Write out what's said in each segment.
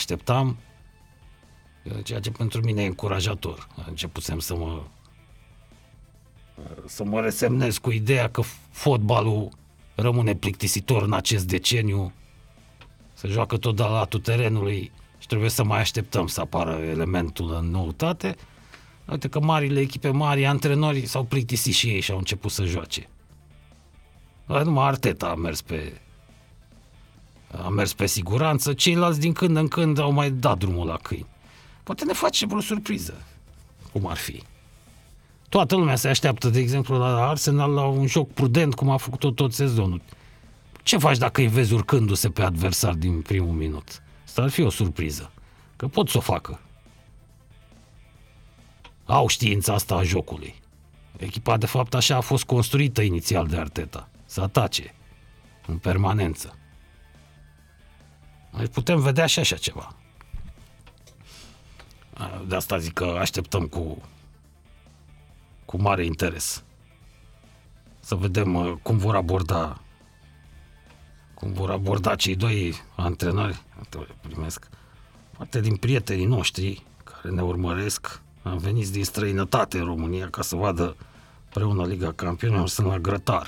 așteptam, ceea ce pentru mine e încurajator. Începusem să mă resemnez cu ideea că fotbalul rămâne plictisitor în acest deceniu, se joacă tot de la latul terenului și trebuie să mai așteptăm să apară elementul în noutate. Uite că marile echipe, mari antrenori s-au plictisit și ei și au început să joace. Numai Arteta a mers pe siguranță, ceilalți din când în când au mai dat drumul la câini. Poate ne face vreo surpriză, cum ar fi. Toată lumea se așteaptă, de exemplu, la Arsenal la un joc prudent, cum a făcut tot sezonul. Ce faci dacă îi vezi urcându-se pe adversar din primul minut? Asta ar fi o surpriză, că pot să o facă. Au știința asta a jocului. Echipa, de fapt, așa a fost construită inițial de Arteta, să atace în permanență. Deci putem vedea și așa ceva. De asta zic că așteptăm cu mare interes să vedem cum vor aborda cei doi antrenori. Primesc parte din prietenii noștri care ne urmăresc. Am venit din străinătate în România ca să vadă împreună Liga Campionilor, sunt la grătar.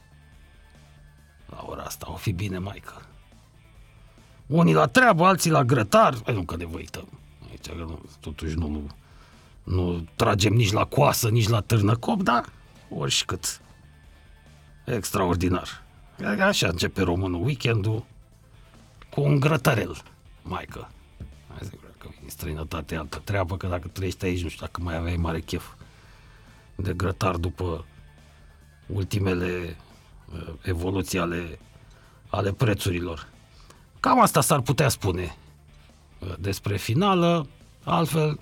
La ora asta o fi bine, maică. Unii la treabă, alții la grătar. Nu că ne văităm. Aici totuși nu tragem nici la coasă, nici la târnăcop, dar oricât. Extraordinar. Așa începe românul weekendul cu un grătărel, maică. Că în străinătate altă treabă, că dacă trăiești aici, nu știu dacă mai aveai mare chef de grătar după ultimele evoluții ale prețurilor. Cam asta s-ar putea spune despre finală, altfel,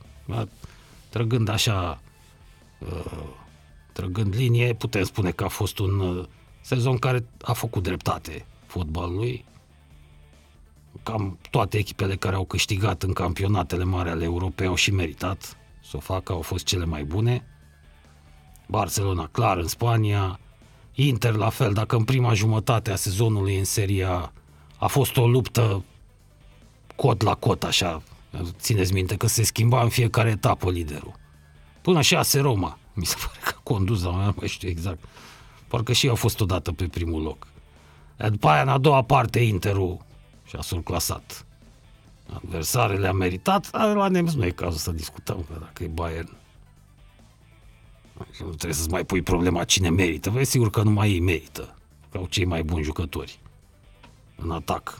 trăgând linie, putem spune că a fost un sezon care a făcut dreptate fotbalului. Cam toate echipele care au câștigat în campionatele mari ale Europei au și meritat să o facă, au fost cele mai bune. Barcelona, clar, în Spania, Inter la fel, dacă în prima jumătate a sezonului în Serie A fost o luptă cot la cot, așa, țineți minte că se schimba în fiecare etapă liderul. Până și AS Roma, mi se pare că a condus, dar nu mai știu exact. Parcă și eu a fost odată pe primul loc. După aia, în a doua parte, Interul și-a surclasat. Adversarele a meritat, dar la nemți nu e cazul să discutăm, că dacă e Bayern, nu trebuie să-ți mai pui problema cine merită. Vezi, sigur că numai ei merită, că au cei mai buni jucători în atac.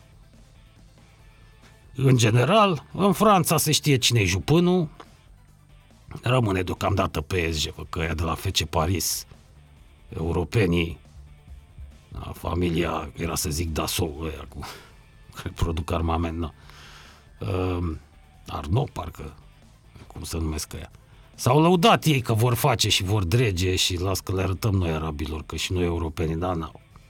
În general, în Franța se știe cine-i jupânul, rămâne deocamdată PSG, că ea de la FC Paris, europenii, familia, era să zic Dassault, ăia care produc armament, nu. Arnaud, parcă, cum să numesc ăia. S-au lăudat ei că vor face și vor drege și las că le arătăm noi arabilor, că și noi europenii, dar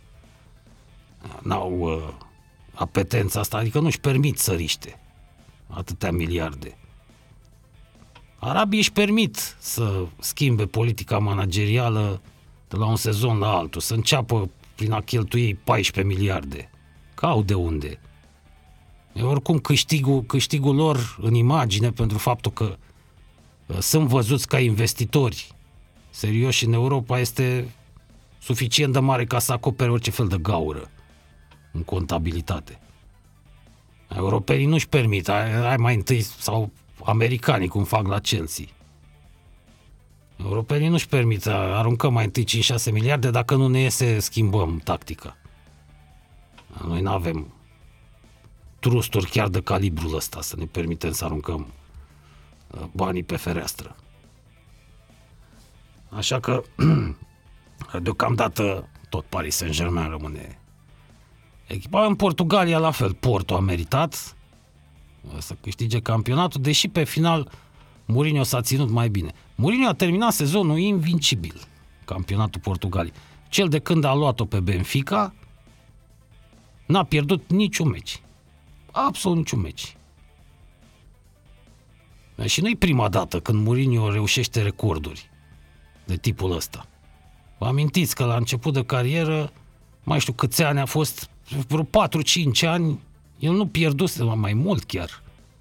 n-au apetența asta, adică nu-și permit să riște atâtea miliarde. Arabii își permit să schimbe politica managerială de la un sezon la altul, să înceapă prin a cheltui 14 miliarde. Că au de unde. E oricum câștigul lor în imagine pentru faptul că sunt văzuți ca investitori serioși în Europa este suficient de mare ca să acopere orice fel de gaură în contabilitate. Europenii nu-și permit, ai mai întâi, sau americanii cum fac la Chelsea. Europenii nu-și permit, aruncăm mai întâi 5-6 miliarde, dacă nu ne iese, schimbăm tactica. Noi nu avem trusturi chiar de calibrul ăsta să ne permitem să aruncăm banii pe fereastră. Așa că deocamdată tot Paris Saint-Germain rămâne echipa. În Portugalia la fel, Porto a meritat să câștige campionatul, deși pe final Mourinho s-a ținut mai bine. Mourinho a terminat sezonul invincibil, campionatul Portugaliei. Cel de când a luat-o pe Benfica, n-a pierdut niciun meci. Absolut niciun meci. Și nu-i prima dată când Mourinho reușește recorduri de tipul ăsta. Vă amintiți că la început de carieră, mai știu câți ani a fost, vreo 4-5 ani, el nu pierduse, mai mult chiar.